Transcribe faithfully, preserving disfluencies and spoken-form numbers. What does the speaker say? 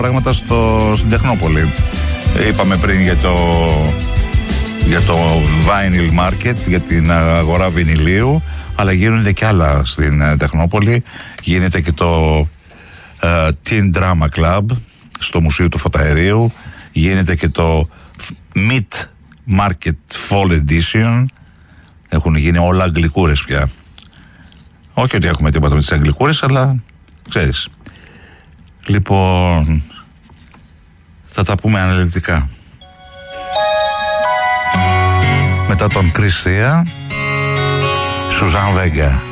πράγματα στο, στην Τεχνόπολη. Είπαμε πριν για το, για το vinyl market, για την αγορά βινιλίου, αλλά γίνονται και άλλα στην Τεχνόπολη. Γίνεται και το uh, Teen Drama Club στο Μουσείο του Φωταερίου. Γίνεται και το Meat Market Fall Edition. Έχουν γίνει όλα αγγλικούρες πια. Όχι ότι έχουμε τίποτα με τις αγγλικούρες, αλλά ξέρεις. Λοιπόν, θα τα πούμε αναλυτικά. Μετά τον Chris Rea, Suzanne Vega.